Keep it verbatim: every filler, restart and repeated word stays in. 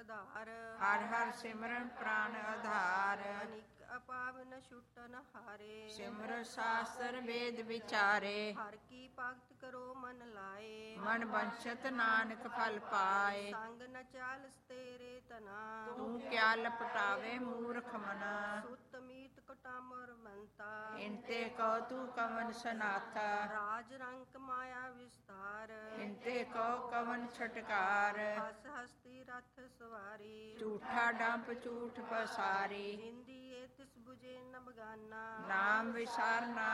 ਆਧਾਰ। ਹਰ ਹਰ ਸਿਮਰਨ ਪ੍ਰਾਨ ਆਧਾਰ। ਅਨਿਕ ਅਪਾਵਨ ਛੁਟਨ ਹਾਰੇ। ਸਿਮਰ ਸਾਸਤਰ ਵੇਦ ਵਿਚਾਰੇ। ਹਰ ਕੀ ਭਗਤ ਕਰੋ ਮਨ ਲਾਏ। ਮਨ ਬੰਛਤ ਨਾਨਕ ਫਲ ਪਾਏ। ਸੰਗ ਨ ਚਾਲਸ ਤੇਰੇ ਤਨਾ। ਤੂੰ ਕਿਆ ਲਪਟਾਵੇ ਮੂਰਖ ਮਨਾ। ਸੁਤ ਮੀਤ ਕਟਾਮਰ ਮੰਤਾ। ਇਨਤੇ ਕਉ ਤੂੰ ਕਵਨ ਸਨਾਥਾ। ਰਾਜ ਰੰਕ ਮਾਇਆ ਵਿਸਤਾਰ। ਇਨਤੇ ਕਉ ਕਵਨ ਛਟਕਾਰ। ਹਸ ਹਸਤੀ ਰਥ ਸਵਾਰੀ। ਝੂਠਾ ਡੰਪ ਝੂਠ ਪਸਾਰੀ। ਨਿੰਦੀਏ ਤਿਸ ਬੁਝੇ ਨ ਬਗਾਨਾ। ਨਾਮ ਵਿਸਾਰ ਨਾ